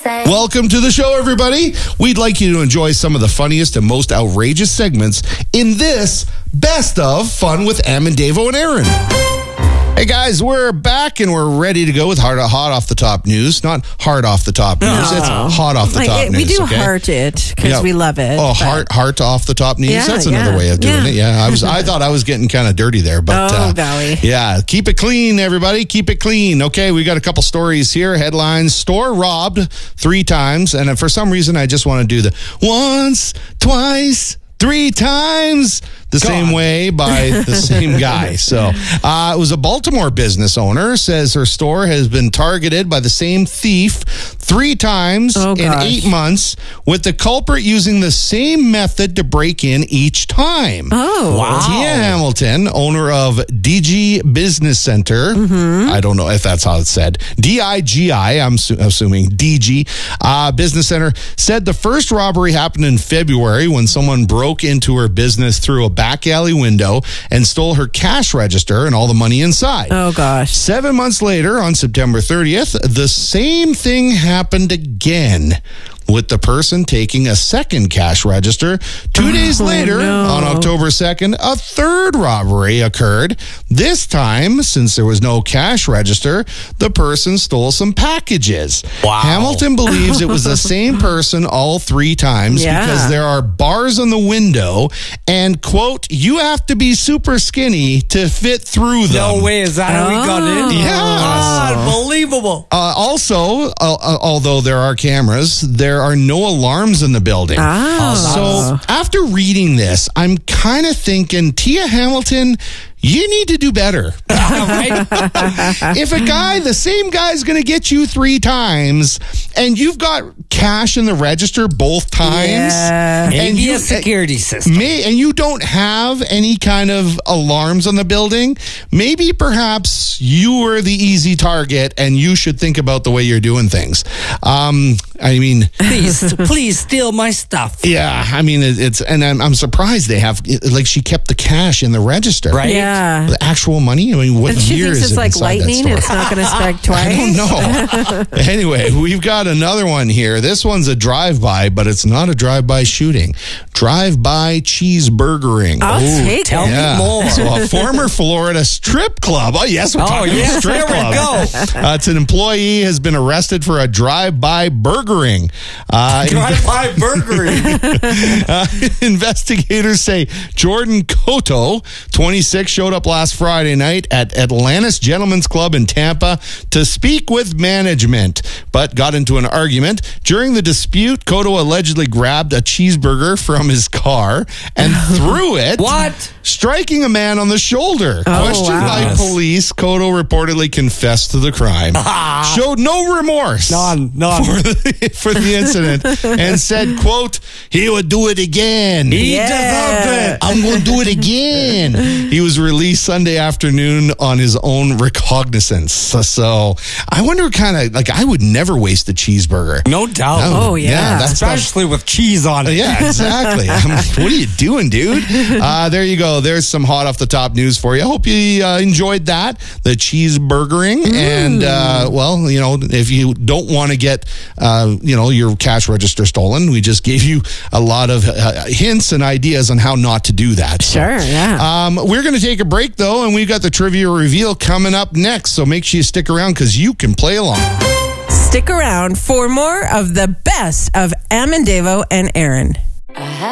say. Welcome to the show, everybody. We'd like you to enjoy some of the funniest and most outrageous segments in this Best of Fun with Am and Davo and Aaron. Hey guys, we're back and we're ready to go with hot off the top news. Not hard off the top news. It's hot off the top news. We do heart it because we love it. Oh, heart off the top news. That's another way of doing it. Yeah, I thought I was getting kind of dirty there, but golly. Yeah, keep it clean, everybody. Keep it clean. Okay, we got a couple stories here. Headlines: store robbed 3 times, and for some reason, I just want to do the once, twice, 3 times. The same way by the same guy. So it was a Baltimore business owner says her store has been targeted by the same thief 3 times in 8 months, with the culprit using the same method to break in each time. Oh, wow. Tia Hamilton, owner of DG Business Center. I don't know if that's how it's said. DIGI, I'm assuming DG Business Center, said the first robbery happened in February when someone broke into her business through a back alley window and stole her cash register and all the money inside. Oh, gosh. 7 months later, on September 30th, the same thing happened again, with the person taking a second cash register. 2 days later, on October 2nd, a third robbery occurred. This time, since there was no cash register, the person stole some packages. Wow. Hamilton believes it was the same person all 3 times because there are bars on the window and, quote, you have to be super skinny to fit through them. No way, is that how we got in? Yes. Unbelievable. Also, although there are cameras, there are no alarms in the building. So after reading this, I'm kind of thinking, Tia Hamilton, you need to do better. If the same guy is going to get you 3 times and you've got cash in the register both times, and you a security system, and you don't have any kind of alarms on the building, maybe perhaps you were the easy target and you should think about the way you're doing things. I mean, please steal my stuff. Yeah, I mean, and I'm surprised they have, like, she kept the cash in the register. Right? Yeah. The actual money? I mean, what and she year thinks is it's it like inside lightning. that store? It's not going to strike twice. I don't know. Anyway, we've got another one here. This one's a drive-by, but it's not a drive-by shooting. Drive-by cheeseburgering. Tell me more. So a former Florida strip club. Oh, yes, we're talking about strip club. There we go. It's an employee has been arrested for a drive-by burgering. Drive-by burgering. Investigators say Jordan Cotto, 26, showed up last Friday night at Atlantis Gentlemen's Club in Tampa to speak with management, but got into an argument. During the dispute, Cotto allegedly grabbed a cheeseburger from his car and threw it. What? Striking a man on the shoulder. Questioned by police, Cotto reportedly confessed to the crime. Showed no remorse. None. For the incident, and said, quote, he would do it again. He deserved it. I'm going to do it again. He was released Sunday afternoon on his own recognizance. So I wonder I would never waste a cheeseburger. No doubt. That's especially with cheese on it. Yeah, exactly. I'm like, what are you doing, dude? There you go. There's some hot off the top news for you. I hope you enjoyed that, the cheeseburgering. And, if you don't want to get, your cash register stolen, we just gave you a lot of hints and ideas on how not to do that. Sure, yeah. We're going to take a break, though, and we've got the trivia reveal coming up next. So make sure you stick around because you can play along. Stick around for more of the best of Am and Davo and Aaron.